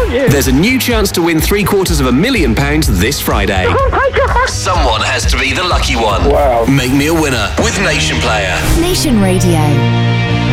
aren't you? There's a new chance to win £750,000 this Friday. Someone has to be the lucky one. Wow. Make me a winner with Nation Player. Nation Radio.